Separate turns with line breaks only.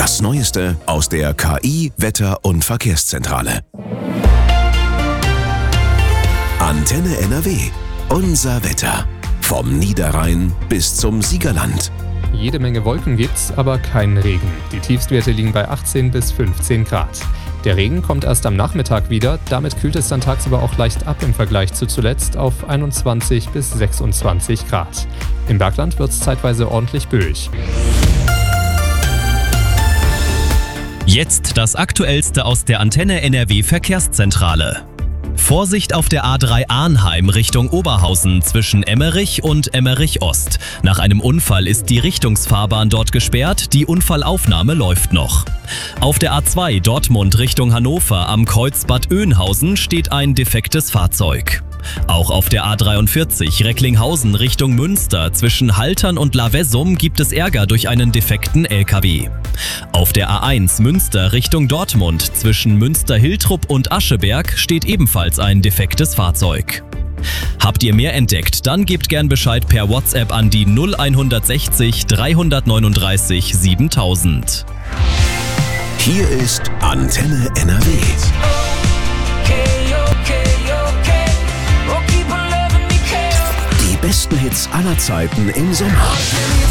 Das Neueste aus der KI, Wetter- und Verkehrszentrale. Antenne NRW. Unser Wetter. Vom Niederrhein bis zum Siegerland.
Jede Menge Wolken gibt's, aber keinen Regen. Die Tiefstwerte liegen bei 18 bis 15 Grad. Der Regen kommt erst am Nachmittag wieder, damit kühlt es dann tagsüber auch leicht ab im Vergleich zu zuletzt auf 21 bis 26 Grad. Im Bergland wird's zeitweise ordentlich böig.
Jetzt das Aktuellste aus der Antenne NRW Verkehrszentrale. Vorsicht auf der A3 Arnheim Richtung Oberhausen zwischen Emmerich und Emmerich Ost. Nach einem Unfall ist die Richtungsfahrbahn dort gesperrt, die Unfallaufnahme läuft noch. Auf der A2 Dortmund Richtung Hannover am Kreuz Bad Oeynhausen steht ein defektes Fahrzeug. Auch auf der A43 Recklinghausen Richtung Münster zwischen Haltern und Lavessum gibt es Ärger durch einen defekten LKW. Auf der A1 Münster Richtung Dortmund zwischen Münster-Hiltrup und Ascheberg steht ebenfalls ein defektes Fahrzeug. Habt ihr mehr entdeckt, dann gebt gern Bescheid per WhatsApp an die 0160 339 7000.
Hier ist Antenne NRW. Die besten Hits aller Zeiten im Sommer.